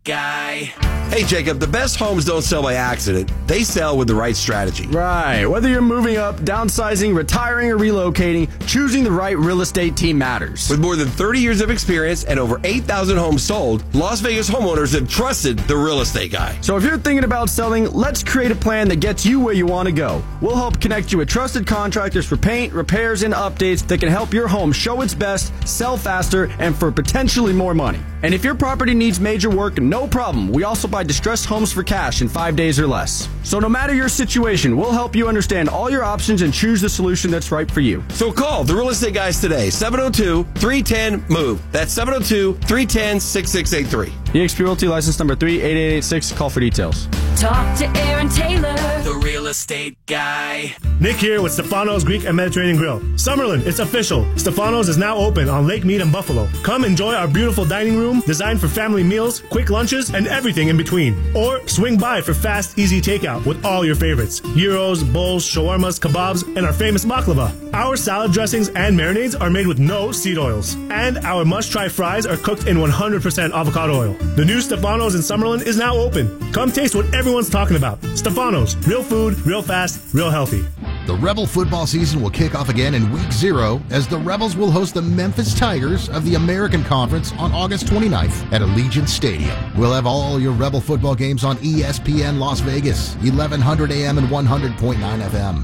Guy. Hey, Jacob, the best homes don't sell by accident. They sell with the right strategy. Right. Whether you're moving up, downsizing, retiring, or relocating, choosing the right real estate team matters. With more than 30 years of experience and over 8,000 homes sold, Las Vegas homeowners have trusted the Real Estate Guy. So if you're thinking about selling, let's create a plan that gets you where you want to go. We'll help connect you with trusted contractors for paint, repairs, and updates that can help your home show its best, sell faster, and for potentially more money. And if your property needs major work, no problem. We also buy distressed homes for cash in 5 days or less. So no matter your situation, we'll help you understand all your options and choose the solution that's right for you. So call the Real Estate Guys today, 702-310-MOVE. That's 702-310-6683. eXp Realty license number 38886. Call for details. Talk to Aaron Taylor, The Real Estate Guy. Nick here with Stefano's Greek and Mediterranean Grill. Summerlin, it's official. Stefano's is now open on Lake Mead and Buffalo. Come enjoy our beautiful dining room designed for family meals, quick lunches, and everything in between. Or swing by for fast, easy takeout with all your favorites. Gyros, bowls, shawarmas, kebabs, and our famous baklava. Our salad dressings and marinades are made with no seed oils. And our must-try fries are cooked in 100% avocado oil. The new Stefano's in Summerlin is now open. Come taste what everyone's talking about. Stefano's, real food, real fast, real healthy. The Rebel football season will kick off again in Week 0 as the Rebels will host the Memphis Tigers of the American Conference on August 29th at Allegiant Stadium. We'll have all your Rebel football games on ESPN Las Vegas, 1100 AM and 100.9 FM.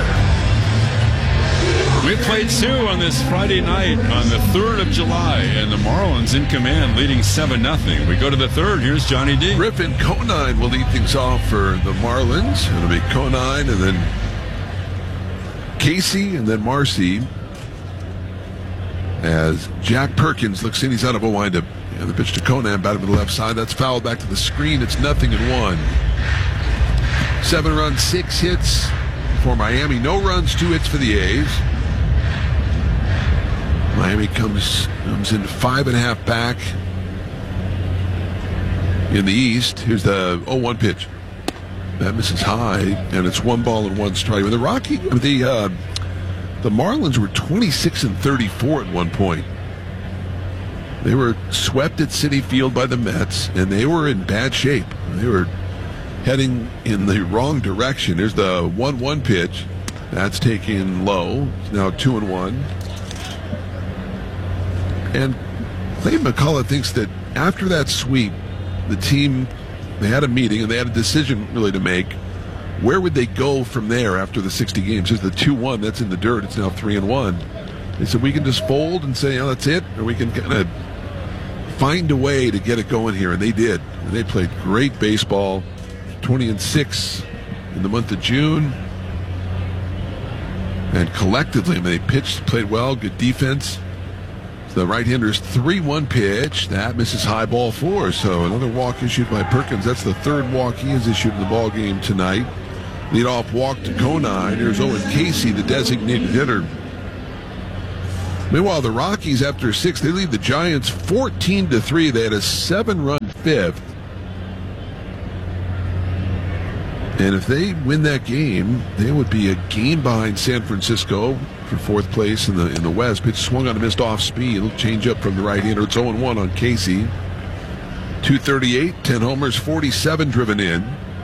We played 2 on this Friday night on the 3rd of July, and the Marlins in command leading 7-0. We go to the 3rd. Here's Johnny D. Griffin Conine will lead things off for the Marlins. It'll be Conine and then Casey and then Marcy as Jack Perkins looks in. He's out of a windup. And the pitch to Conine, batted to the left side. That's fouled back to the screen. It's 0-1. 7 runs, 6 hits for Miami. No runs, 2 hits for the A's. Miami comes in 5.5 back in the East. Here's the 0-1 pitch. That misses high, and it's 1 ball and 1 strike. The Marlins were 26-34 at one point. They were swept at Citi Field by the Mets, and they were in bad shape. They were heading in the wrong direction. There's the 1-1 pitch. That's taken low. It's now 2-1. And Clayton McCullough thinks that after that sweep, the team, they had a meeting and they had a decision really to make. Where would they go from there after the 60 games? There's the 2-1 that's in the dirt. It's now 3-1. They said we can just fold and say, oh, that's it, or we can kind of find a way to get it going here, and they did. And they played great baseball, 20-6 in the month of June. And collectively, I mean, they pitched, played well, good defense. The right-hander's 3-1 pitch. That misses high, ball 4. So another walk issued by Perkins. That's the 3rd walk he has issued in the ball game tonight. Leadoff walk to Conine. Here's Owen Casey, the designated hitter. Meanwhile, the Rockies, after 6, they lead the Giants 14-3. They had a 7-run 5th. And if they win that game, they would be a game behind San Francisco for 4th place in the West. Pitch swung on a missed off speed. It'll change up from the right-hander. It's 0-1 on Casey. 238, 10 homers, 47 driven in.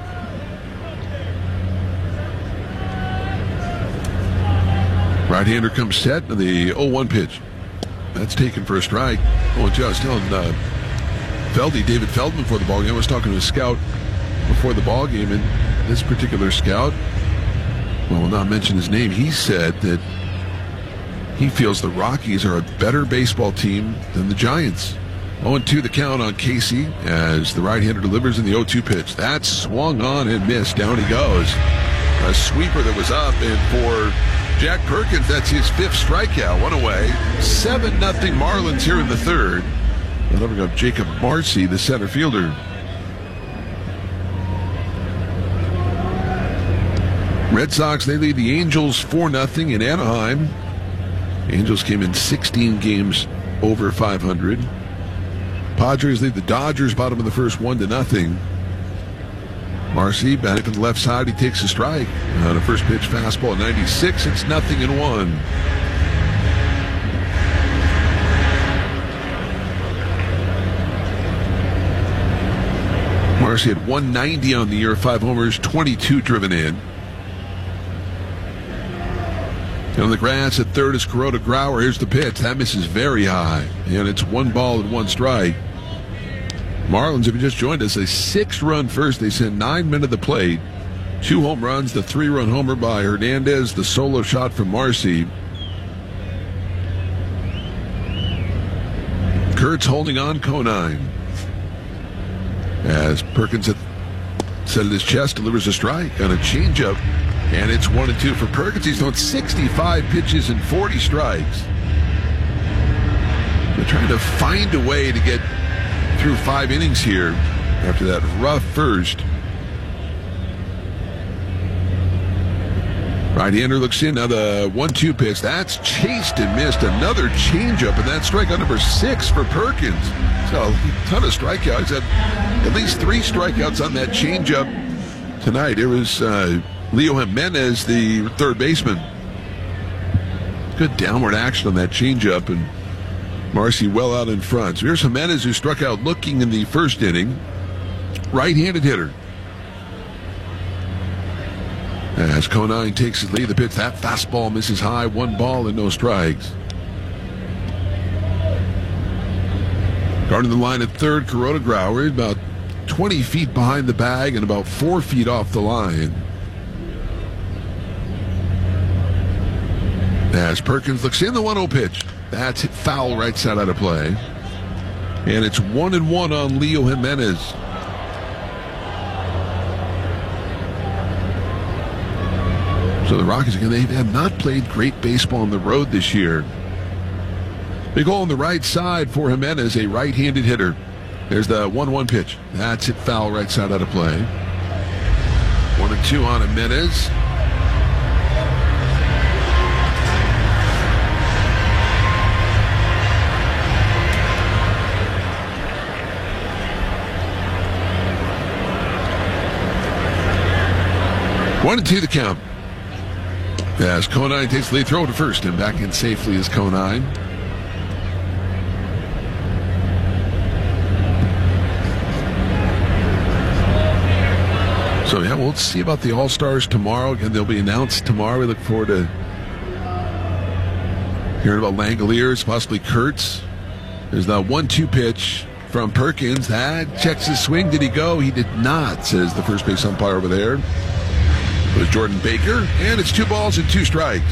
Right-hander comes set, and the 0-1 pitch. That's taken for a strike. Oh, just telling David Feldman before the ball game. I was talking to a scout before the ball game, and this particular scout, well, will not mention his name, he said that he feels the Rockies are a better baseball team than the Giants. 0-2 the count on Casey as the right-hander delivers in the 0-2 pitch. That swung on and missed. Down he goes. A sweeper that was up, and for Jack Perkins, that's his 5th strikeout. 1 away. 7-0 Marlins here in the 3rd. They'll bring up Jacob Marcy, the center fielder. Red Sox, they lead the Angels 4-0 in Anaheim. Angels came in 16 games over 500. Padres lead the Dodgers, bottom of the first 1-0. Marcy batting from the left side. He takes a strike on a first pitch fastball at 96. It's 0-1. Marcy had 190 on the year, 5 homers, 22 driven in. And on the grass at third is Kuroda Grauer. Here's the pitch. That misses very high. And it's 1 ball and 1 strike. Marlins, if you just joined us, a 6-run first. They sent 9 men to the plate. 2 home runs, the 3-run homer by Hernandez, the solo shot from Marcy. Kurtz holding on, Conine. As Perkins had set at his chest, delivers a strike on a changeup. And it's 1-2 for Perkins. He's thrown 65 pitches and 40 strikes. They're trying to find a way to get through 5 innings here after that rough first. Right-hander looks in. Now the 1-2 pitch. That's chased and missed. Another changeup, and that's strikeout number 6 for Perkins. So a ton of strikeouts. Had at least 3 strikeouts on that changeup tonight. It was Leo Jimenez, the third baseman. Good downward action on that changeup, and Marcy well out in front. So here's Jimenez, who struck out looking in the first inning. Right-handed hitter. As Conine takes his lead, the pitch, that fastball misses high, 1 ball and no strikes. Guarding the line at third, Kuroda Grauer, about 20 feet behind the bag and about 4 feet off the line. As Perkins looks in, the 1-0 pitch. That's hit foul, right side out of play. And it's 1-1 on Leo Jimenez. So the Rockies, again, they have not played great baseball on the road this year. Big hole on the right side for Jimenez, a right-handed hitter. There's the 1-1 pitch. That's hit foul, right side out of play. 1-2 on Jimenez. One and 2 the count. As Conine takes the lead, throw to first, and back in safely is Conine. So yeah, we'll see about the All-Stars tomorrow. Again, they'll be announced tomorrow. We look forward to hearing about Langoliers, possibly Kurtz. There's the 1-2 pitch from Perkins. That checks his swing. Did he go? He did not, says the first base umpire over there. It was Jordan Baker, and it's 2 balls and 2 strikes.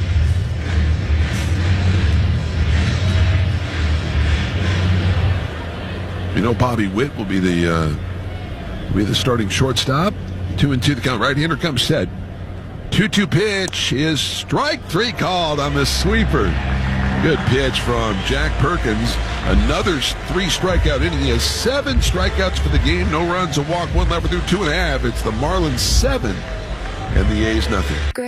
You know, Bobby Witt will be the starting shortstop. 2-2 the count. Right-hander comes set. 2-2 pitch is strike 3 called on the sweeper. Good pitch from Jack Perkins. Another 3 strikeout inning. He has 7 strikeouts for the game. No runs, a walk, 1 left through 2.5. It's the Marlins 7 and the A's nothing.